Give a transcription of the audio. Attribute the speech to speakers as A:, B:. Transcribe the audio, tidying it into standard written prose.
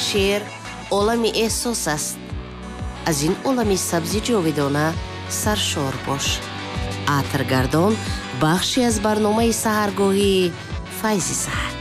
A: шеър олами эҳсос аст. аз ин олами сабзи ҷовидона саршор бош. Атргардон бахши аз барномаи саҳаргоҳии Файзи Саҳар.